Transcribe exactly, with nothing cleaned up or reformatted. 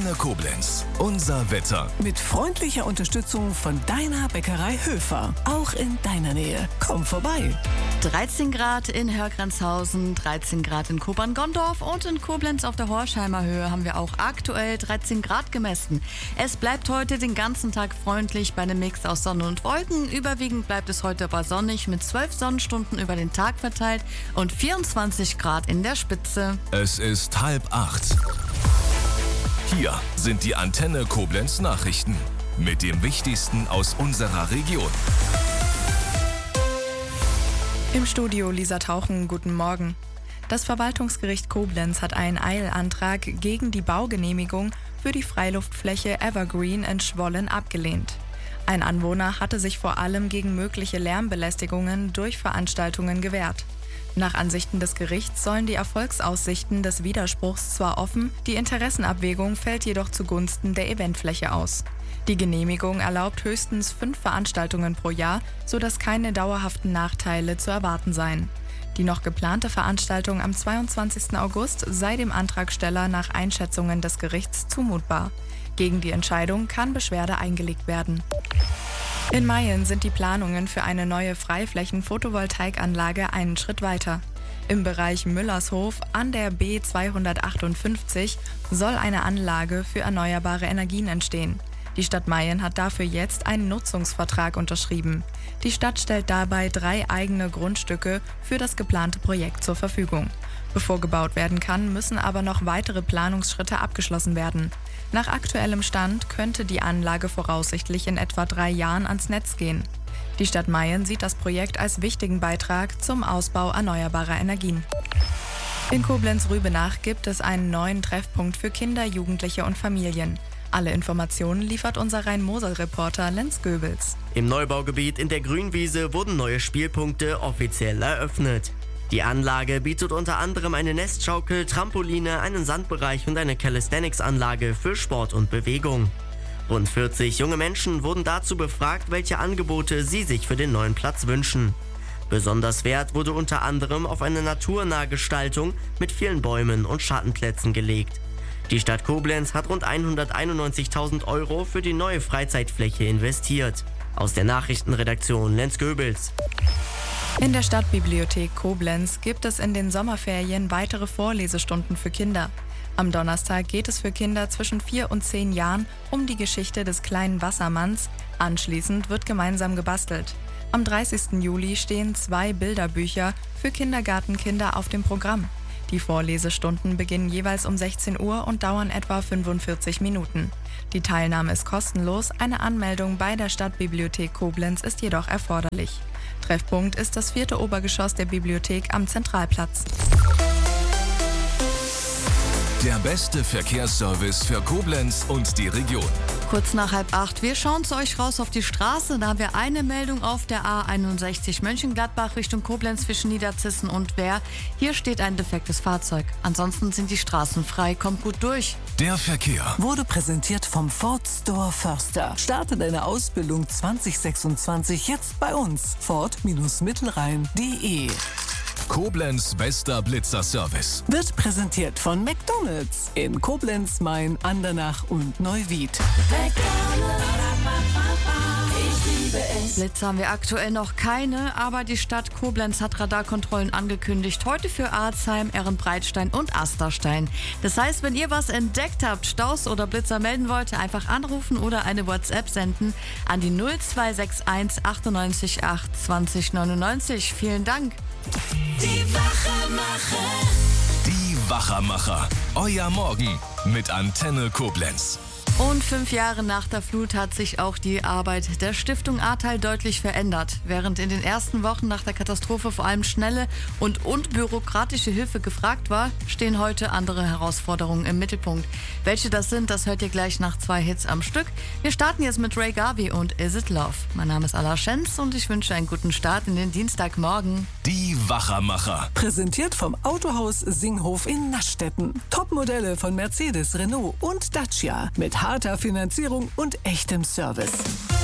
Antenne Koblenz. Unser Wetter. Mit freundlicher Unterstützung von deiner Bäckerei Höfer. Auch in deiner Nähe. Komm vorbei. dreizehn Grad in Hörgrenzhausen, dreizehn Grad in Kobern-Gondorf und in Koblenz auf der Horsheimer Höhe haben wir auch aktuell dreizehn Grad gemessen. Es bleibt heute den ganzen Tag freundlich bei einem Mix aus Sonne und Wolken. Überwiegend bleibt es heute aber sonnig mit zwölf Sonnenstunden über den Tag verteilt und vierundzwanzig Grad in der Spitze. Es ist halb acht. Hier sind die Antenne Koblenz Nachrichten mit dem Wichtigsten aus unserer Region. Im Studio Lisa Tauchen, guten Morgen. Das Verwaltungsgericht Koblenz hat einen Eilantrag gegen die Baugenehmigung für die Freiluftfläche Evergreen in Schwollen abgelehnt. Ein Anwohner hatte sich vor allem gegen mögliche Lärmbelästigungen durch Veranstaltungen gewehrt. Nach Ansichten des Gerichts sollen die Erfolgsaussichten des Widerspruchs zwar offen, die Interessenabwägung fällt jedoch zugunsten der Eventfläche aus. Die Genehmigung erlaubt höchstens fünf Veranstaltungen pro Jahr, sodass keine dauerhaften Nachteile zu erwarten seien. Die noch geplante Veranstaltung am zweiundzwanzigsten August sei dem Antragsteller nach Einschätzungen des Gerichts zumutbar. Gegen die Entscheidung kann Beschwerde eingelegt werden. In Mayen sind die Planungen für eine neue Freiflächen-Photovoltaikanlage einen Schritt weiter. Im Bereich Müllershof an der B zweihundertachtundfünfzig soll eine Anlage für erneuerbare Energien entstehen. Die Stadt Mayen hat dafür jetzt einen Nutzungsvertrag unterschrieben. Die Stadt stellt dabei drei eigene Grundstücke für das geplante Projekt zur Verfügung. Bevor gebaut werden kann, müssen aber noch weitere Planungsschritte abgeschlossen werden. Nach aktuellem Stand könnte die Anlage voraussichtlich in etwa drei Jahren ans Netz gehen. Die Stadt Mayen sieht das Projekt als wichtigen Beitrag zum Ausbau erneuerbarer Energien. In Koblenz-Rübenach gibt es einen neuen Treffpunkt für Kinder, Jugendliche und Familien. Alle Informationen liefert unser Rhein-Mosel-Reporter Lenz Goebels. Im Neubaugebiet in der Grünwiese wurden neue Spielpunkte offiziell eröffnet. Die Anlage bietet unter anderem eine Nestschaukel, Trampoline, einen Sandbereich und eine Calisthenics-Anlage für Sport und Bewegung. Rund vierzig junge Menschen wurden dazu befragt, welche Angebote sie sich für den neuen Platz wünschen. Besonders Wert wurde unter anderem auf eine naturnahe Gestaltung mit vielen Bäumen und Schattenplätzen gelegt. Die Stadt Koblenz hat rund hunderteinundneunzigtausend Euro für die neue Freizeitfläche investiert. Aus der Nachrichtenredaktion Lenz Goebels. In der Stadtbibliothek Koblenz gibt es in den Sommerferien weitere Vorlesestunden für Kinder. Am Donnerstag geht es für Kinder zwischen vier und zehn Jahren um die Geschichte des kleinen Wassermanns. Anschließend wird gemeinsam gebastelt. Am dreißigsten Juli stehen zwei Bilderbücher für Kindergartenkinder auf dem Programm. Die Vorlesestunden beginnen jeweils um sechzehn Uhr und dauern etwa fünfundvierzig Minuten. Die Teilnahme ist kostenlos, eine Anmeldung bei der Stadtbibliothek Koblenz ist jedoch erforderlich. Treffpunkt ist das vierte Obergeschoss der Bibliothek am Zentralplatz. Der beste Verkehrsservice für Koblenz und die Region. Kurz nach halb acht. Wir schauen zu euch raus auf die Straße. Da haben wir eine Meldung auf der A einundsechzig Mönchengladbach Richtung Koblenz zwischen Niederzissen und Wehr. Hier steht ein defektes Fahrzeug. Ansonsten sind die Straßen frei. Kommt gut durch. Der Verkehr wurde präsentiert vom Ford Store Förster. Starte deine Ausbildung zwanzig sechsundzwanzig jetzt bei uns. Ford Mittelrhein punkt de. Koblenz bester Blitzer-Service Wird präsentiert von McDonald's in Koblenz, Main, Andernach und Neuwied. Blitzer haben wir aktuell noch keine, aber die Stadt Koblenz hat Radarkontrollen angekündigt. Heute für Arzheim, Ehrenbreitstein und Asterstein. Das heißt, wenn ihr was entdeckt habt, Staus oder Blitzer melden wollt, einfach anrufen oder eine WhatsApp senden an die null zwei sechs eins achtundneunzig acht zwanzig neunundneunzig. Vielen Dank. Die Wachermacher. Die Wachermacher. Euer Morgen mit Antenne Koblenz. Und fünf Jahre nach der Flut hat sich auch die Arbeit der Stiftung Ahrtal deutlich verändert. Während in den ersten Wochen nach der Katastrophe vor allem schnelle und unbürokratische Hilfe gefragt war, stehen heute andere Herausforderungen im Mittelpunkt. Welche das sind, das hört ihr gleich nach zwei Hits am Stück. Wir starten jetzt mit Ray Garvey und Is It Love. Mein Name ist Ala Schenz und ich wünsche einen guten Start in den Dienstagmorgen. Die Wachermacher. Präsentiert vom Autohaus Singhof in Naschstetten. Topmodelle von Mercedes, Renault und Dacia mit harter Finanzierung und echtem Service.